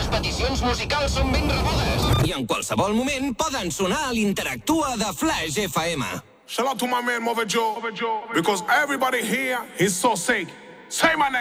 les peticions musicals són ben rebudes. I en qualsevol moment poden sonar a l'Interactua de Flash FM. Shout out to my man Mother Joe, because everybody here is so sick. Say my name.